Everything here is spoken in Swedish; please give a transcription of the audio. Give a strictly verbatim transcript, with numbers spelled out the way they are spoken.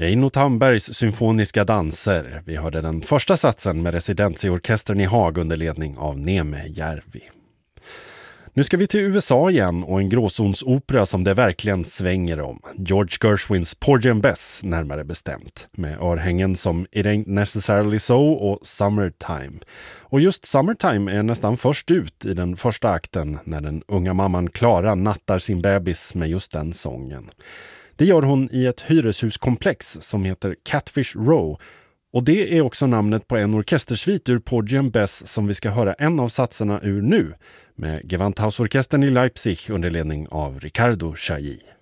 Eino Tambergs symfoniska danser. Vi hörde den första satsen med Residency-orkestern i Haag under ledning av Neme Järvi. Nu ska vi till U S A igen och en gråzonsopera som det verkligen svänger om. George Gershwins Porgy and Bess närmare bestämt. Med örhängen som It Ain't Necessarily So och Summertime. Och just Summertime är nästan först ut i den första akten när den unga mamman Clara nattar sin bebis med just den sången. Det gör hon i ett hyreshuskomplex som heter Catfish Row. Och det är också namnet på en orkestersvit ur Porgy and Bess som vi ska höra en av satserna ur nu. Med Gewandhausorkestern i Leipzig under ledning av Riccardo Chailly.